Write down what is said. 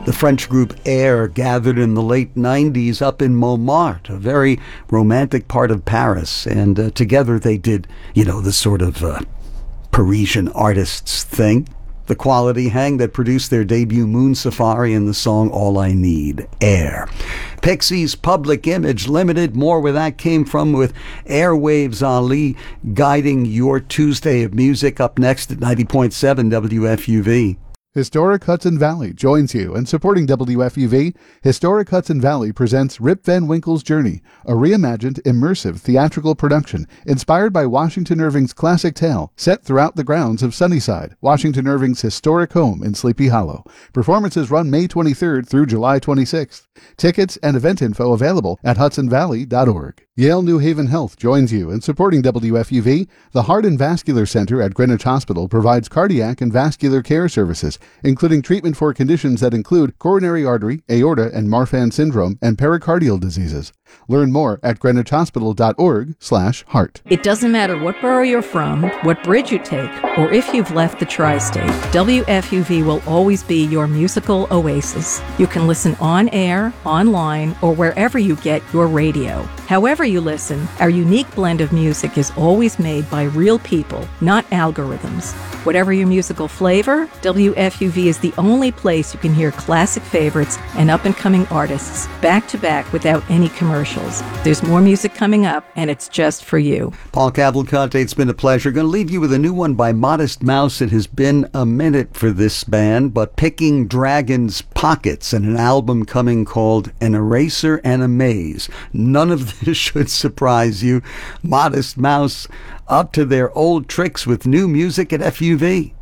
The French group Air gathered in the late 90s up in Montmartre, a very romantic part of Paris, and together they did, the sort of Parisian artists thing. The Quality Hang that produced their debut Moon Safari and the song All I Need, Air. Pixies, Public Image Limited, more where that came from with Airwaves Ali guiding your Tuesday of music. Up next at 90.7 WFUV. Historic Hudson Valley joins you in supporting WFUV. Historic Hudson Valley presents Rip Van Winkle's Journey, a reimagined, immersive theatrical production inspired by Washington Irving's classic tale, set throughout the grounds of Sunnyside, Washington Irving's historic home in Sleepy Hollow. Performances run May 23rd through July 26th. Tickets and event info available at hudsonvalley.org. Yale New Haven Health joins you in supporting WFUV. The Heart and Vascular Center at Greenwich Hospital provides cardiac and vascular care services, including treatment for conditions that include coronary artery, aorta, and Marfan syndrome, and pericardial diseases. Learn more at greenwichhospital.org/heart. It doesn't matter what borough you're from, what bridge you take, or if you've left the tri-state, WFUV will always be your musical oasis. You can listen on air, online, or wherever you get your radio. However you listen, our unique blend of music is always made by real people, not algorithms. Whatever your musical flavor, WFUV is the only place you can hear classic favorites and up-and-coming artists back to back without any commercials. There's more music coming up, and it's just for you. Paul Cavalcante, it's been a pleasure. Going to leave you with a new one by Modest Mouse. It has been a minute for this band, but Picking Dragons' Pockets and an album coming called An Eraser and a Maze. None of this should surprise you. Modest Mouse up to their old tricks with new music at FUV.